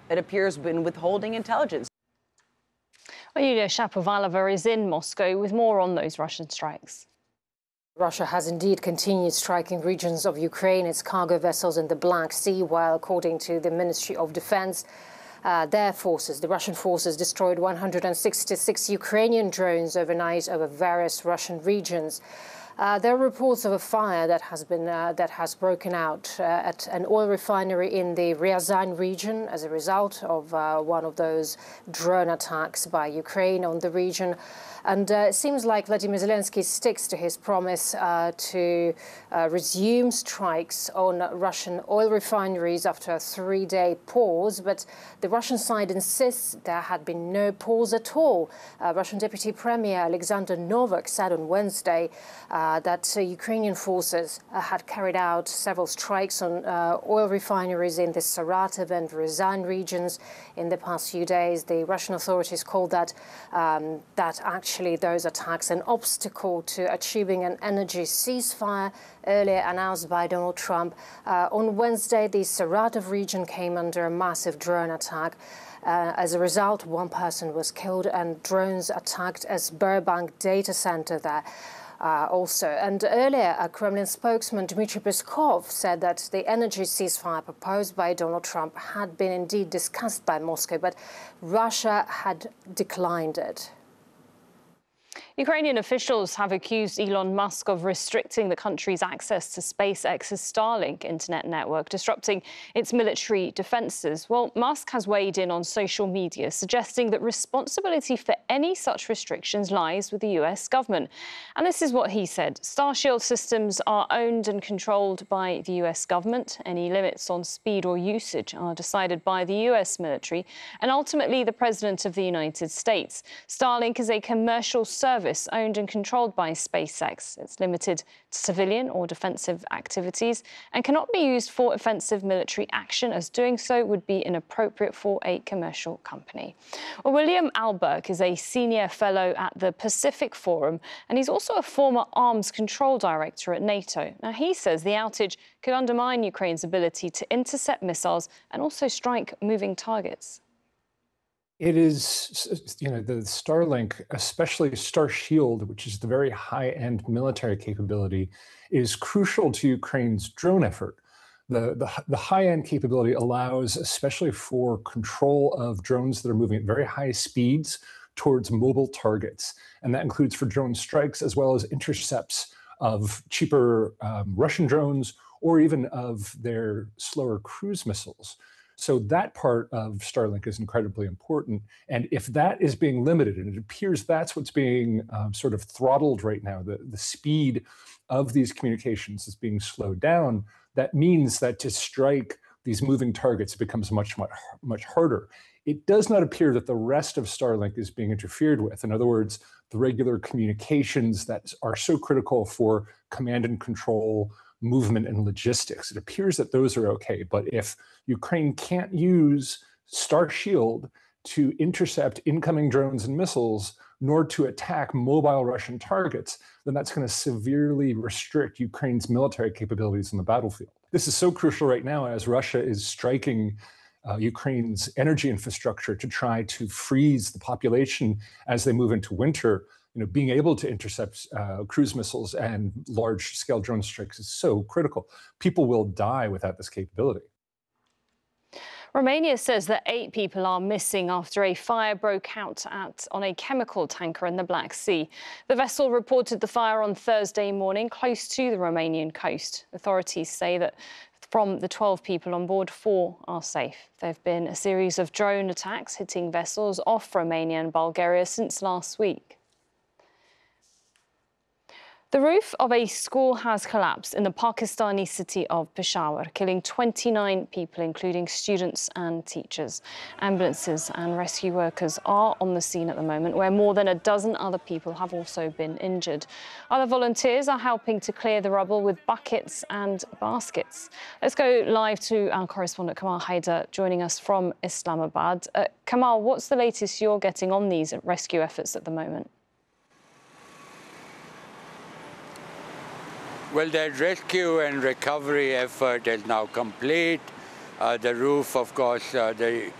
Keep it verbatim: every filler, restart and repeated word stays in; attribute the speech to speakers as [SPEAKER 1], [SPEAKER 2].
[SPEAKER 1] it appears been withholding intelligence.
[SPEAKER 2] Well, Yulia Shapovalova is in Moscow with more on those Russian strikes.
[SPEAKER 3] Russia has indeed continued striking regions of Ukraine, its cargo vessels in the Black Sea, while, according to the Ministry of Defense, uh, their forces, the Russian forces, destroyed one hundred sixty-six Ukrainian drones overnight over various Russian regions. Uh, there are reports of a fire that has been uh, that has broken out uh, at an oil refinery in the Ryazan region as a result of uh, one of those drone attacks by Ukraine on the region. And uh, it seems like Vladimir Zelensky sticks to his promise uh, to uh, resume strikes on Russian oil refineries after a three-day pause. But the Russian side insists there had been no pause at all. Uh, Russian Deputy Premier Alexander Novak said on Wednesday uh, that uh, Ukrainian forces uh, had carried out several strikes on uh, oil refineries in the Saratov and Ryazan regions in the past few days. The Russian authorities called that um, that action Actually, those attacks an obstacle to achieving an energy ceasefire earlier announced by Donald Trump. Uh, on Wednesday, the Saratov region came under a massive drone attack. Uh, as a result, one person was killed and drones attacked a Sberbank data center there. Uh, also. And earlier, a Kremlin spokesman, Dmitry Peskov, said that the energy ceasefire proposed by Donald Trump had been indeed discussed by Moscow, but Russia had declined it.
[SPEAKER 2] Ukrainian officials have accused Elon Musk of restricting the country's access to SpaceX's Starlink internet network, disrupting its military defences. Well, Musk has weighed in on social media, suggesting that responsibility for any such restrictions lies with the U S government. And this is what he said. Starshield systems are owned and controlled by the U S government. Any limits on speed or usage are decided by the U S military and ultimately the President of the United States. Starlink is a commercial service owned and controlled by SpaceX. It's limited to civilian or defensive activities and cannot be used for offensive military action, as doing so would be inappropriate for a commercial company. Well, William Alberg is a senior fellow at the Pacific Forum, and he's also a former arms control director at NATO. Now, he says the outage could undermine Ukraine's ability to intercept missiles and also strike moving targets.
[SPEAKER 4] It is, you know, the Starlink, especially Starshield, which is the very high-end military capability, is crucial to Ukraine's drone effort. The, the, the high-end capability allows, especially for control of drones that are moving at very high speeds towards mobile targets. And that includes for drone strikes as well as intercepts of cheaper um, Russian drones or even of their slower cruise missiles. So that part of Starlink is incredibly important. And if that is being limited, and it appears that's what's being um, sort of throttled right now, the, the speed of these communications is being slowed down, that means that to strike these moving targets becomes much, much, much harder. It does not appear that the rest of Starlink is being interfered with. In other words, the regular communications that are so critical for command and control, movement and logistics. It appears that those are okay, but if Ukraine can't use Starshield to intercept incoming drones and missiles, nor to attack mobile Russian targets, then that's going to severely restrict Ukraine's military capabilities on the battlefield. This is so crucial right now as Russia is striking uh, Ukraine's energy infrastructure to try to freeze the population as they move into winter. You know, being able to intercept uh, cruise missiles and large-scale drone strikes is so critical. People will die without this capability.
[SPEAKER 2] Romania says that eight people are missing after a fire broke out at, on a chemical tanker in the Black Sea. The vessel reported the fire on Thursday morning close to the Romanian coast. Authorities say that from the twelve people on board, four are safe. There have been a series of drone attacks hitting vessels off Romania and Bulgaria since last week. The roof of a school has collapsed in the Pakistani city of Peshawar, killing twenty-nine people, including students and teachers. Ambulances and rescue workers are on the scene at the moment, where more than a dozen other people have also been injured. Other volunteers are helping to clear the rubble with buckets and baskets. Let's go live to our correspondent Kamal Haider, joining us from Islamabad. Uh, Kamal, what's the latest you're getting on these rescue efforts at the moment?
[SPEAKER 5] Well, the rescue and recovery effort is now complete. Uh, the roof, of course, uh, the